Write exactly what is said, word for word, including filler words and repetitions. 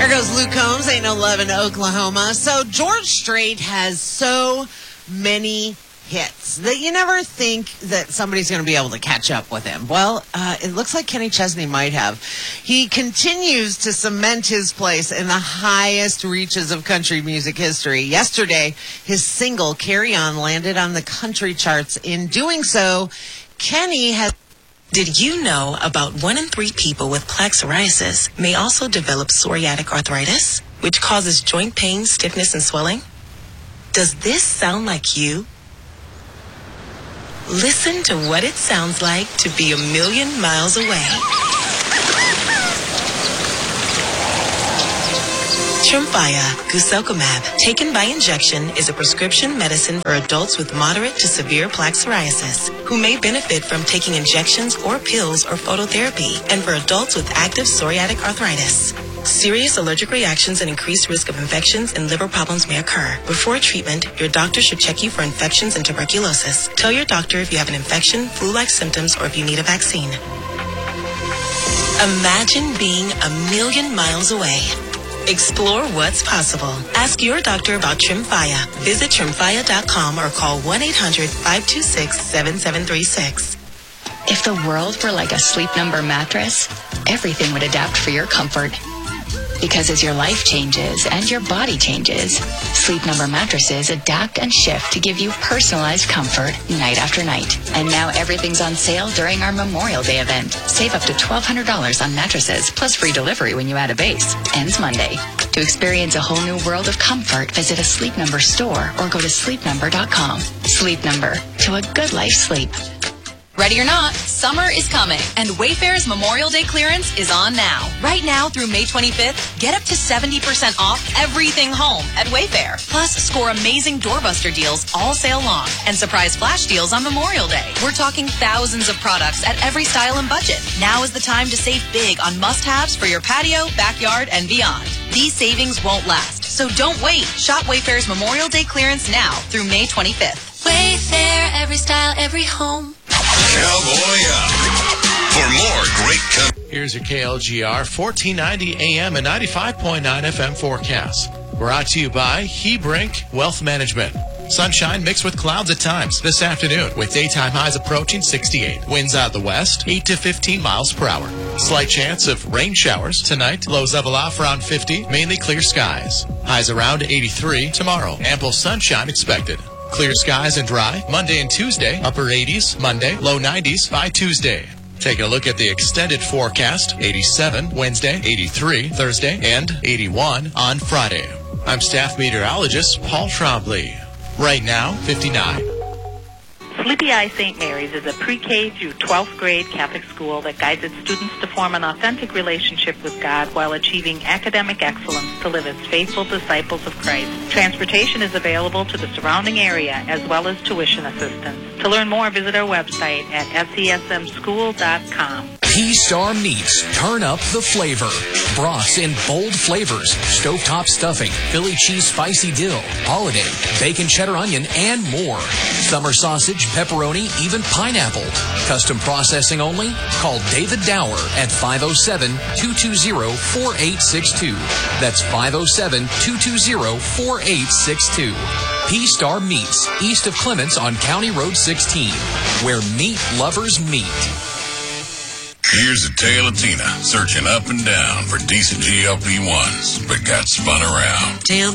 There goes Luke Combs, Ain't No Love in Oklahoma. So George Strait has so many hits that you never think that somebody's going to be able to catch up with him. Well, uh, it looks like Kenny Chesney might have. He continues to cement his place in the highest reaches of country music history. Yesterday, his single, Carry On, landed on the country charts. In doing so, Kenny has... Did you know about one in three people with plaque psoriasis may also develop psoriatic arthritis, which causes joint pain, stiffness, and swelling? Does this sound like you? Listen to what it sounds like to be a million miles away. Tremfya guselkumab, taken by injection, is a prescription medicine for adults with moderate to severe plaque psoriasis who may benefit from taking injections or pills or phototherapy, and for adults with active psoriatic arthritis. Serious allergic reactions and increased risk of infections and liver problems may occur. Before treatment, your doctor should check you for infections and tuberculosis. Tell your doctor if you have an infection, flu-like symptoms, or if you need a vaccine. Imagine being a million miles away. Explore what's possible. Ask your doctor about Tremfya. Visit tremfya dot com or call one eight hundred, five two six, seven seven three six. If the world were like a Sleep Number mattress, everything would adapt for your comfort. Because as your life changes and your body changes, Sleep Number mattresses adapt and shift to give you personalized comfort night after night. And now everything's on sale during our Memorial Day event. Save up to twelve hundred dollars on mattresses, plus free delivery when you add a base. Ends Monday. To experience a whole new world of comfort, visit a Sleep Number store or go to sleep number dot com. Sleep Number. To a good life sleep. Ready or not, summer is coming, and Wayfair's Memorial Day clearance is on now. Right now through May twenty-fifth, get up to seventy percent off everything home at Wayfair. Plus, score amazing doorbuster deals all sale long and surprise flash deals on Memorial Day. We're talking thousands of products at every style and budget. Now is the time to save big on must-haves for your patio, backyard, and beyond. These savings won't last, so don't wait. Shop Wayfair's Memorial Day clearance now through May twenty-fifth. Wayfair, every style, every home. Cowboy Up. For more great com- Here's your K L G R fourteen ninety A M and ninety-five point nine F M forecast. Brought to you by Hebrink Wealth Management. Sunshine mixed with clouds at times this afternoon with daytime highs approaching sixty-eight. Winds out the west, eight to fifteen miles per hour. Slight chance of rain showers tonight. Lows level off around fifty. Mainly clear skies. Highs around eighty-three tomorrow. Ample sunshine expected. Clear skies and dry. Monday and Tuesday, upper eighties. Monday, low nineties by Tuesday. Taking a look at the extended forecast. eighty-seven Wednesday, eighty-three Thursday, and eighty-one on Friday. I'm staff meteorologist Paul Trombley. Right now, fifty-nine. Sleepy Eye Saint Mary's is a pre-K through twelfth grade Catholic school that guides its students to form an authentic relationship with God while achieving academic excellence to live as faithful disciples of Christ. Transportation is available to the surrounding area as well as tuition assistance. To learn more, visit our website at s e s m school dot com. P-Star Meats. Turn up the flavor. Brats in bold flavors. Stovetop stuffing, Philly cheese spicy dill, holiday, bacon cheddar onion, and more. Summer sausage, pepperoni, even pineapple. Custom processing only? Call David Dower at five oh seven, two two zero, four eight six two. That's five oh seven, two two zero, four eight six two. P-Star Meats, east of Clements on County Road sixteen, where meat lovers meet. Here's a tale of Tina searching up and down for decent G L P ones, but got spun around. Tale